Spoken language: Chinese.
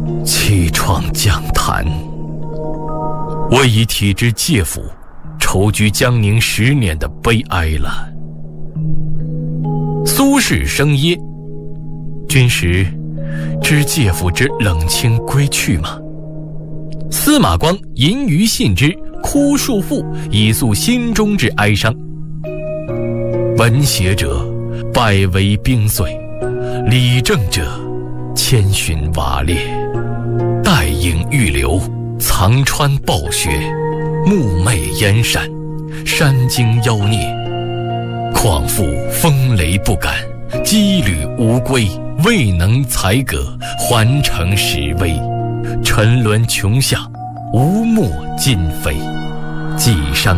凄怆讲坛。为以体制介甫，筹居江宁10年的悲哀了。苏轼生耶，君时知介甫之冷清归去吗？司马光吟于信之，哭数赋，以诉心中之哀伤。文学者百为冰碎，理政者千寻瓦裂。带影预留，藏川暴雪，目昧燕山，山经妖孽。况复风雷不敢，羁旅无归，未能才阁，还成时危。沉沦穷巷，无墨今非。寄伤